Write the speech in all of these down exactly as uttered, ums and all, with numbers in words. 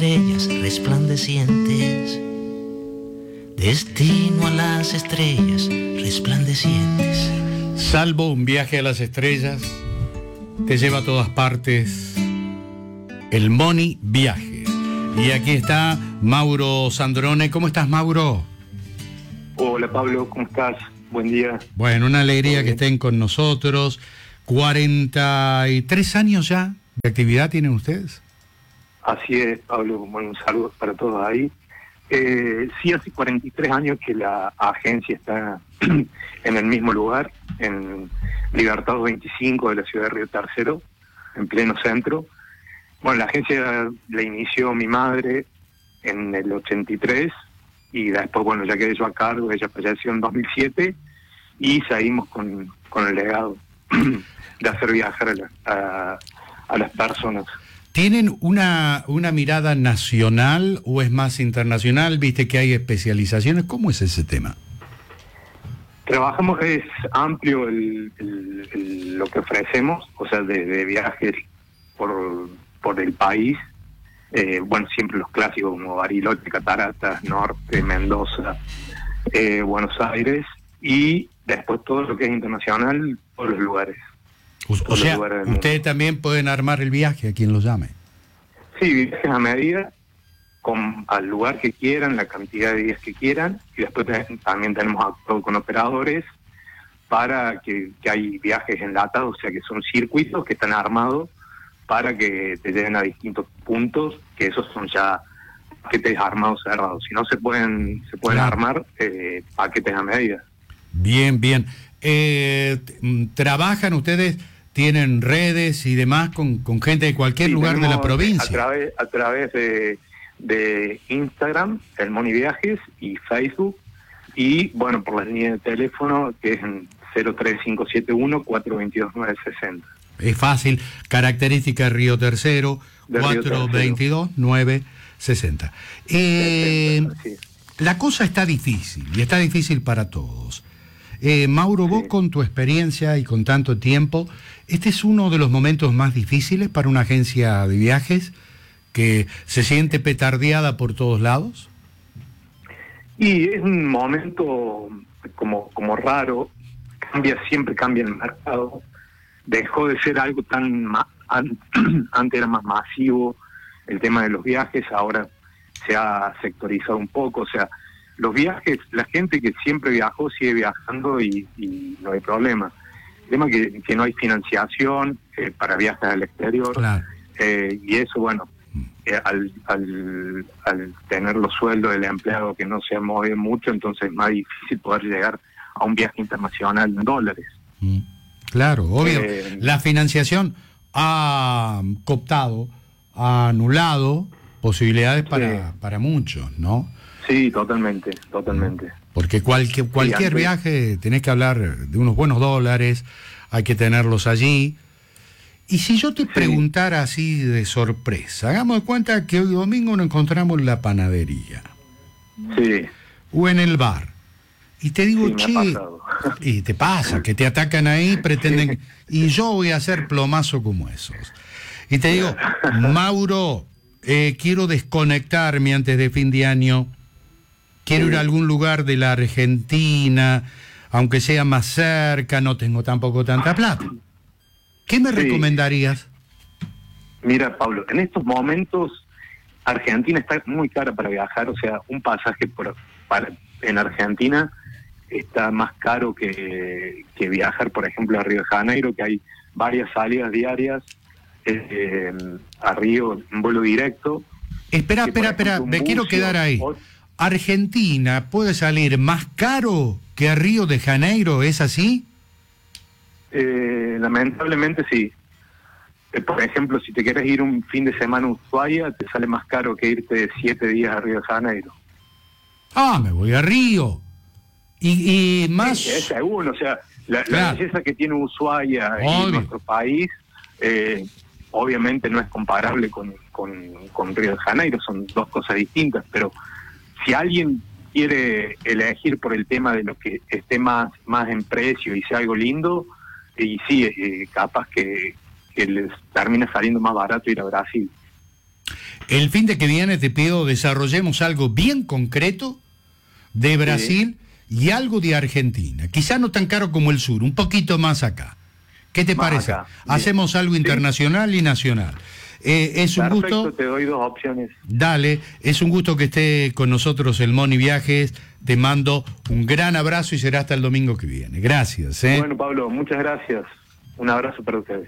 Estrellas resplandecientes, destino a las estrellas resplandecientes. Salvo un viaje a las estrellas, te lleva a todas partes el Moni Viaje. Y aquí está Mauro Sandrone. ¿Cómo estás, Mauro? Hola, Pablo, ¿cómo estás? Buen día. Bueno, una alegría que estén con nosotros. cuarenta y tres años ya de actividad tienen ustedes. Así es, Pablo. Bueno, un saludo para todos ahí. Eh, sí, hace cuarenta y tres años que la agencia está en el mismo lugar, en Libertad veinticinco de la ciudad de Río Tercero, en pleno centro. Bueno, la agencia la inició mi madre en el ochenta y tres y después, bueno, ya quedé yo a cargo, ella falleció en dos mil siete y seguimos con, con el legado de hacer viajar a, la, a, a las personas. ¿Tienen una, una mirada nacional o es más internacional? Viste que hay especializaciones. ¿Cómo es ese tema? Trabajamos, es amplio el, el, el, lo que ofrecemos, o sea, de, de viajes por, por el país. Eh, bueno, siempre los clásicos como Bariloche, Cataratas, Norte, Mendoza, eh, Buenos Aires, y después todo lo que es internacional, por los lugares. O, o sea, ustedes también pueden armar el viaje a quien lo llame. Sí, viajes a medida, con, al lugar que quieran, la cantidad de días que quieran, y después te, también tenemos actuado con operadores para que, que hay viajes enlatados, o sea que son circuitos que están armados para que te lleven a distintos puntos, que esos son ya paquetes armados cerrados. Si no, se pueden se pueden claro. armar eh, paquetes a medida. Bien, bien. Eh, ¿Trabajan ustedes, tienen redes y demás con, con gente de cualquier sí, lugar de la provincia? A través, a través de, de Instagram, el Moni Viajes, y Facebook, y bueno, por la línea de teléfono que es en cero tres cinco siete uno, cuatro dos dos, nueve seis cero. Es fácil, característica Río Tercero, cuatro dos dos, nueve seis cero. Eh, la cosa está difícil, y está difícil para todos. Eh, Mauro, vos sí. con tu experiencia y con tanto tiempo, ¿este es uno de los momentos más difíciles para una agencia de viajes que se siente petardeada por todos lados? Y es un momento como, como raro, cambia, siempre cambia el mercado, dejó de ser algo tan, ma an antes era más masivo el tema de los viajes, ahora se ha sectorizado un poco, o sea, los viajes, la gente que siempre viajó sigue viajando y, y no hay problema. El tema es que, que no hay financiación eh, para viajes al exterior, claro. eh, y eso, bueno, eh, al, al, al tener los sueldos del empleado que no se mueven mucho, entonces es más difícil poder llegar a un viaje internacional en dólares. Mm. Claro, obvio. Eh, la financiación ha cooptado, ha anulado posibilidades para, sí. para muchos, ¿no? Sí, totalmente, totalmente. Porque cualquier, cualquier sí, viaje tenés que hablar de unos buenos dólares, hay que tenerlos allí. Y si yo te sí. preguntara así de sorpresa, hagamos de cuenta que hoy domingo nos encontramos en la panadería. Sí. O en el bar. Y te digo, sí, che, y te pasa, que te atacan ahí, pretenden, sí. y yo voy a hacer plomazo como esos. Y te digo, Mauro, eh, quiero desconectarme antes de fin de año, quiero sí. ir a algún lugar de la Argentina, aunque sea más cerca, no tengo tampoco tanta plata. ¿Qué me sí. recomendarías? Mira, Pablo, en estos momentos Argentina está muy cara para viajar, o sea, un pasaje por, para, en Argentina está más caro que, que viajar, por ejemplo, a Río de Janeiro, que hay varias salidas diarias eh, a Río, un vuelo directo. Espera, espera, espera, me bucio, quiero quedar ahí. O... ¿Argentina puede salir más caro que a Río de Janeiro? ¿Es así? Eh, lamentablemente sí. Eh, por ejemplo, si te quieres ir un fin de semana a Ushuaia, te sale más caro que irte siete días a Río de Janeiro. Ah, me voy a Río. Y, y más... Sí, es según, o sea, la, claro. la belleza que tiene Ushuaia y nuestro país, eh, obviamente no es comparable con, con, con Río de Janeiro, son dos cosas distintas, pero si alguien quiere elegir por el tema de lo que esté más, más en precio y sea algo lindo, y sí, eh, capaz que, que les termina saliendo más barato ir a Brasil. El fin de que viene te pido desarrollemos algo bien concreto de Brasil sí. y algo de Argentina. Quizá no tan caro como el sur, un poquito más acá. ¿Qué te más parece? Acá. Hacemos algo internacional sí. y nacional. Eh, es Perfecto, un gusto. Te doy dos opciones. Dale, es un gusto que esté con nosotros el Moni Viajes. Te mando un gran abrazo y será hasta el domingo que viene. Gracias. ¿eh? Bueno, Pablo, muchas gracias. Un abrazo para ustedes.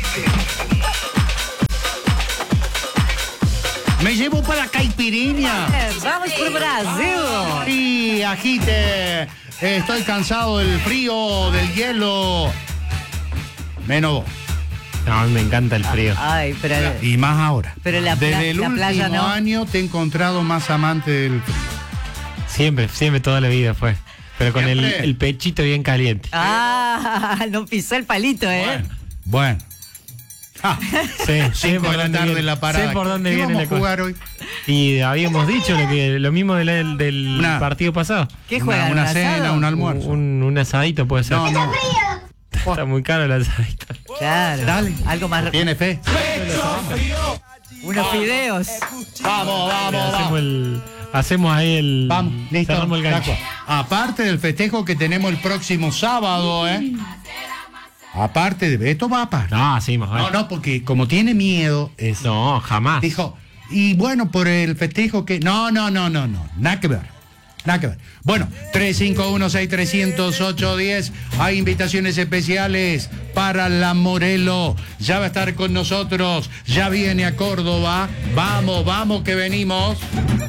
Me llevo para Caipirinha. Vamos por Brasil. Sí, agite. Estoy cansado del frío, del hielo. Menos vos. No, a mí me encanta el frío. Ay, pero... Y más ahora. Pero la, pla Desde el la último playa no. año te he encontrado más amante del frío. Siempre, siempre, toda la vida fue. Pero con el, el pechito bien caliente. Ah, no pisó el palito, ¿eh? Bueno. bueno. Ah, sí, cinco de la tarde viene, en la parada. Sé por dónde ¿Qué viene vamos la a jugar cosa? hoy? Y habíamos dicho lo, que, lo mismo del, del una, partido pasado. ¿Qué juegan? Una, una ¿Un cena, un almuerzo. Un, un asadito puede ser. No, no. Está muy caro el asadito. Claro. Dale. Algo más. ¿Tiene fe? Unos fideos. Vamos, vamos, hacemos vamos. El, hacemos ahí el... Vamos, listo. Cerramos el gancho. Aparte del festejo que tenemos el próximo sábado, ¿eh? Aparte de... Esto va aparte. No, sí, más No, no, porque como tiene miedo... Es, no, jamás. Dijo, y bueno, por el festejo que... No, no, no, no, no. Nada que ver. Nada que ver. Bueno, tres cinco uno seis tres cero cero ocho uno cero. Hay invitaciones especiales para la Morelo. Ya va a estar con nosotros. Ya viene a Córdoba. Vamos, vamos que venimos.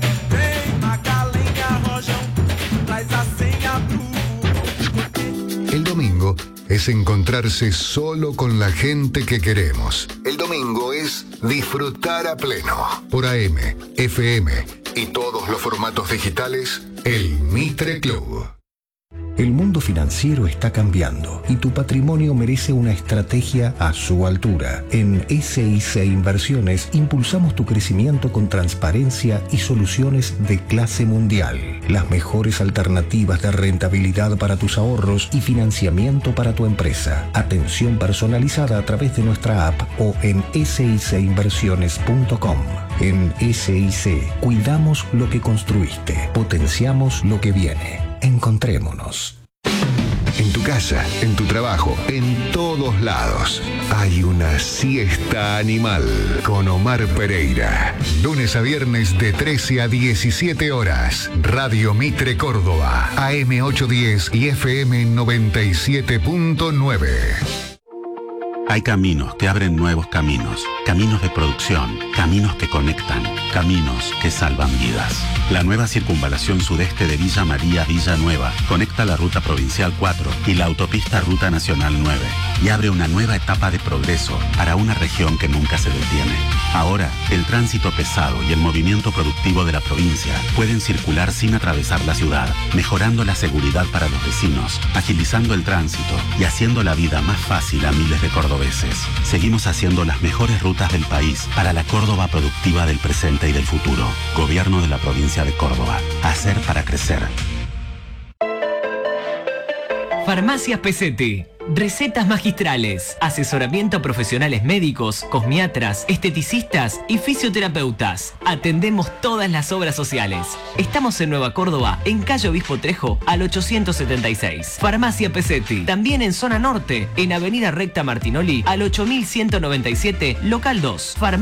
El domingo es encontrarse solo con la gente que queremos. El domingo es disfrutar a pleno. Por A M, F M y todos los formatos digitales, el Mitre Club. El mundo financiero está cambiando y tu patrimonio merece una estrategia a su altura. En S I C Inversiones impulsamos tu crecimiento con transparencia y soluciones de clase mundial. Las mejores alternativas de rentabilidad para tus ahorros y financiamiento para tu empresa. Atención personalizada a través de nuestra app o en S I C inversiones punto com. En S I C cuidamos lo que construiste, potenciamos lo que viene. Encontrémonos. En tu casa, en tu trabajo, en todos lados, hay una siesta animal con Omar Pereira. Lunes a viernes de trece a diecisiete horas. Radio Mitre Córdoba, A M ochocientos diez y F M noventa y siete punto nueve. Hay caminos que abren nuevos caminos, caminos de producción, caminos que conectan, caminos que salvan vidas. La nueva circunvalación sudeste de Villa María Villanueva conecta la ruta provincial cuatro y la autopista Ruta Nacional nueve y abre una nueva etapa de progreso para una región que nunca se detiene. Ahora, el tránsito pesado y el movimiento productivo de la provincia pueden circular sin atravesar la ciudad, mejorando la seguridad para los vecinos, agilizando el tránsito y haciendo la vida más fácil a miles de cordobeses. Seguimos haciendo las mejores rutas del país para la Córdoba productiva del presente y del futuro. Gobierno de la provincia de Córdoba. Hacer para crecer. Farmacias Pesete. Recetas magistrales, asesoramiento a profesionales médicos, cosmiatras, esteticistas y fisioterapeutas. Atendemos todas las obras sociales. Estamos en Nueva Córdoba, en calle Obispo Trejo, al ochocientos setenta y seis. Farmacia Pesetti. También en zona norte, en avenida Recta Martinoli, al ocho mil ciento noventa y siete, local dos. Farmacia